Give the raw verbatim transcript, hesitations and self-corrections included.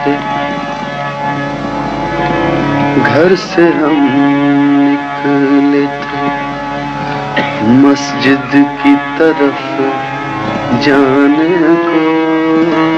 थे, घर से हम निकले थे मस्जिद की तरफ जाने को।